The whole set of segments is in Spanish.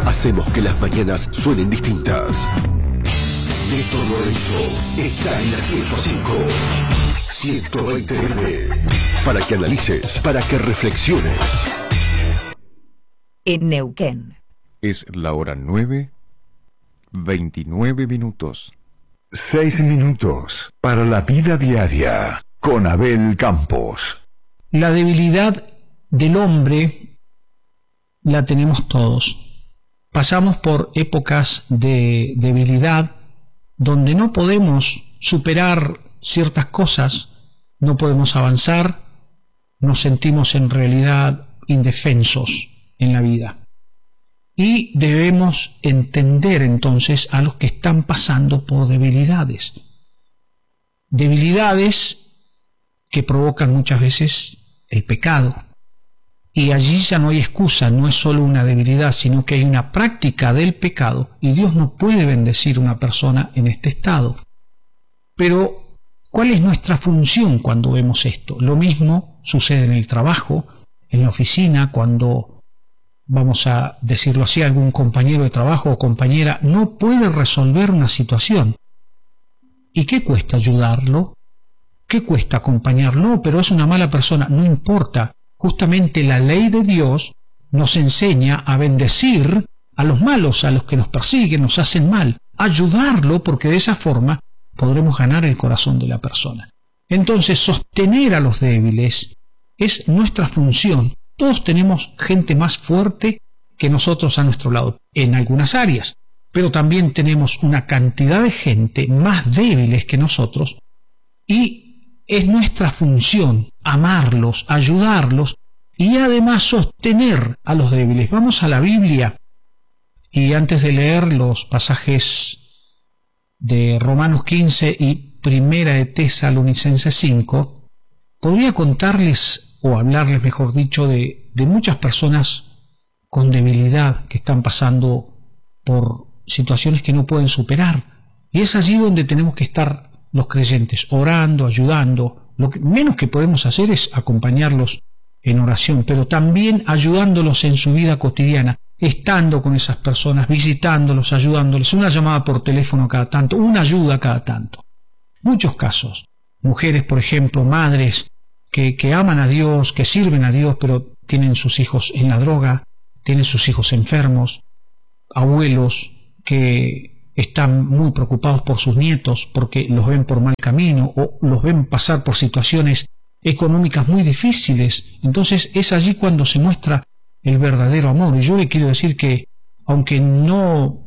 hacemos que las mañanas suenen distintas. Néstor Lorenzo está en la 105. 120M. Para que analices, para que reflexiones. En Neuquén. Es la hora 9:29. 6 minutos para la vida diaria con Abel Campos. La debilidad del hombre la tenemos todos. Pasamos por épocas de debilidad donde no podemos superar ciertas cosas, no podemos avanzar, nos sentimos en realidad indefensos en la vida. Y debemos entender entonces a los que están pasando por debilidades. Debilidades que provocan muchas veces el pecado. Y allí ya no hay excusa, no es solo una debilidad, sino que hay una práctica del pecado y Dios no puede bendecir a una persona en este estado. Pero, ¿cuál es nuestra función cuando vemos esto? Lo mismo sucede en el trabajo, en la oficina, cuando, vamos a decirlo así, algún compañero de trabajo o compañera no puede resolver una situación. ¿Y qué cuesta ayudarlo? ¿Qué cuesta acompañarlo? Pero es una mala persona, no importa. Justamente la ley de Dios nos enseña a bendecir a los malos, a los que nos persiguen, nos hacen mal, ayudarlo porque de esa forma podremos ganar el corazón de la persona. Entonces, sostener a los débiles es nuestra función. Todos tenemos gente más fuerte que nosotros a nuestro lado, en algunas áreas, pero también tenemos una cantidad de gente más débiles que nosotros y es nuestra función amarlos, ayudarlos y además sostener a los débiles. Vamos a la Biblia y antes de leer los pasajes de Romanos 15 y Primera de Tesalonicenses 5, podría contarles o hablarles, mejor dicho, de muchas personas con debilidad que están pasando por situaciones que no pueden superar. Y es allí donde tenemos que estar los creyentes, orando, ayudando. Lo que menos que podemos hacer es acompañarlos en oración, pero también ayudándolos en su vida cotidiana, estando con esas personas, visitándolos, ayudándoles, una llamada por teléfono cada tanto, una ayuda cada tanto. Muchos casos, mujeres, por ejemplo, madres que aman a Dios, que sirven a Dios, pero tienen sus hijos en la droga, tienen sus hijos enfermos, abuelos que están muy preocupados por sus nietos porque los ven por mal camino o los ven pasar por situaciones económicas muy difíciles. Entonces es allí cuando se muestra el verdadero amor. Y yo le quiero decir que, aunque no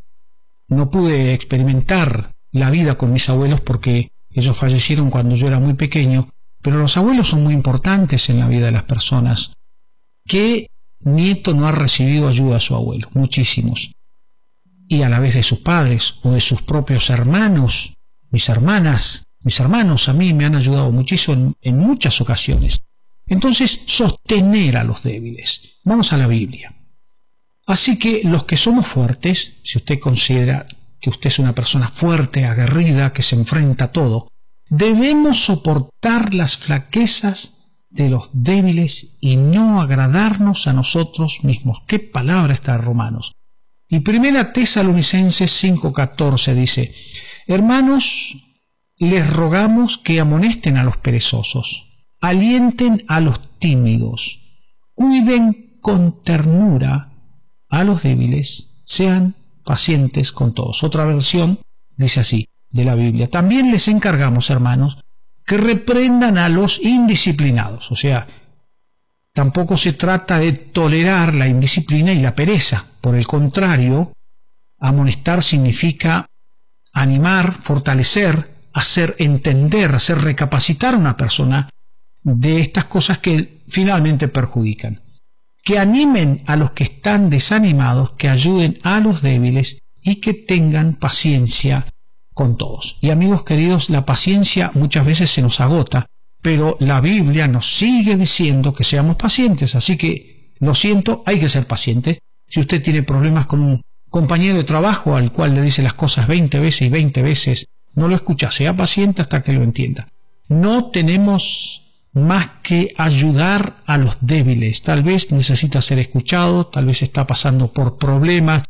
pude experimentar la vida con mis abuelos porque ellos fallecieron cuando yo era muy pequeño, pero los abuelos son muy importantes en la vida de las personas. ¿Qué nieto no ha recibido ayuda a su abuelo? Muchísimos. Y a la vez de sus padres o de sus propios hermanos, mis hermanos a mí me han ayudado muchísimo en muchas ocasiones. Entonces, sostener a los débiles. Vamos a la Biblia. Así que los que somos fuertes, si usted considera que usted es una persona fuerte, aguerrida, que se enfrenta a todo, debemos soportar las flaquezas de los débiles y no agradarnos a nosotros mismos. ¿Qué palabra está de Romanos? Y Primera Tesalonicenses 5:14 dice: hermanos, les rogamos que amonesten a los perezosos, alienten a los tímidos, cuiden con ternura a los débiles, sean pacientes con todos. Otra versión dice así de la Biblia: también les encargamos, hermanos, que reprendan a los indisciplinados. O sea, tampoco se trata de tolerar la indisciplina y la pereza. Por el contrario, amonestar significa animar, fortalecer, hacer entender, hacer recapacitar a una persona de estas cosas que finalmente perjudican. Que animen a los que están desanimados, que ayuden a los débiles y que tengan paciencia con todos. Y amigos queridos, la paciencia muchas veces se nos agota, pero la Biblia nos sigue diciendo que seamos pacientes, así que, lo siento, hay que ser paciente. Si usted tiene problemas con un compañero de trabajo al cual le dice las cosas 20 veces y 20 veces, no lo escucha, sea paciente hasta que lo entienda. No tenemos más que ayudar a los débiles. Tal vez necesita ser escuchado, tal vez está pasando por problemas,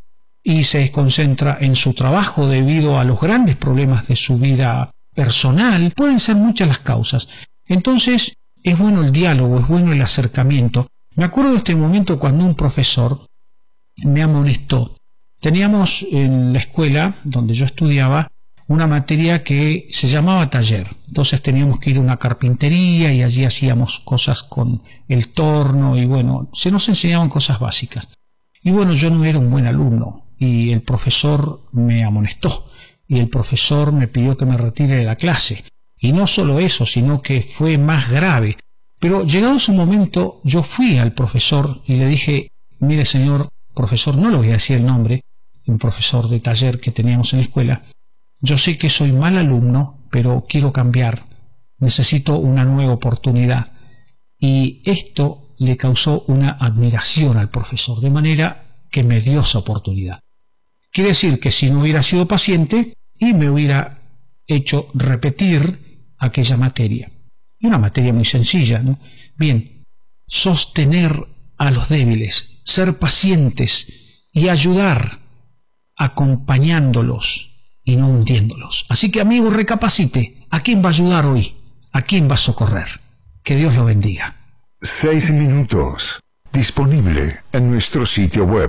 y se desconcentra en su trabajo debido a los grandes problemas de su vida personal. Pueden ser muchas las causas. Entonces, es bueno el diálogo, es bueno el acercamiento. Me acuerdo de este momento cuando un profesor me amonestó. Teníamos en la escuela donde yo estudiaba una materia que se llamaba taller. Entonces teníamos que ir a una carpintería y allí hacíamos cosas con el torno y bueno, se nos enseñaban cosas básicas. Y bueno, yo no era un buen alumno y el profesor me amonestó y el profesor me pidió que me retire de la clase. Y no solo eso, sino que fue más grave. Pero llegado su momento, yo fui al profesor y le dije, mire señor profesor, no le voy a decir el nombre, un profesor de taller que teníamos en la escuela, yo sé que soy mal alumno, pero quiero cambiar, necesito una nueva oportunidad. Y esto le causó una admiración al profesor, de manera que me dio esa oportunidad. Quiere decir que si no hubiera sido paciente y me hubiera hecho repetir aquella materia. Y una materia muy sencilla, ¿no? Bien, sostener a los débiles, ser pacientes y ayudar, acompañándolos y no hundiéndolos. Así que, amigo, recapacite. ¿A quién va a ayudar hoy? ¿A quién va a socorrer? Que Dios lo bendiga. 6 minutos. Disponible en nuestro sitio web.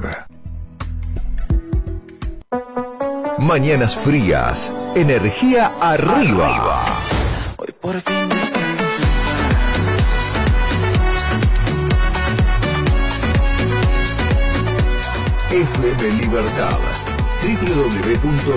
Mañanas frías. Energía arriba. Hoy por fin FM Libertad. www.